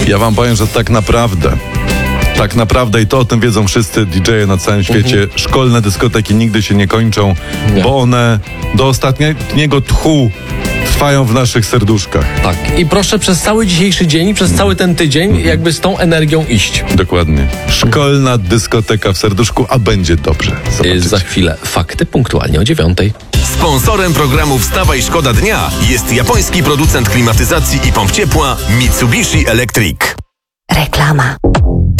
Ja wam powiem, że tak naprawdę i to o tym wiedzą wszyscy DJ-e na całym świecie, szkolne dyskoteki nigdy się nie kończą, bo one do ostatniego tchu trwają w naszych serduszkach. Tak. I proszę przez cały dzisiejszy dzień, przez cały ten tydzień jakby z tą energią iść. Dokładnie. Szkolna dyskoteka w serduszku, a będzie dobrze. Zobaczycie. Za chwilę fakty punktualnie o 9:00. Sponsorem programu Wstawaj Szkoda Dnia jest japoński producent klimatyzacji i pomp ciepła Mitsubishi Electric. Reklama.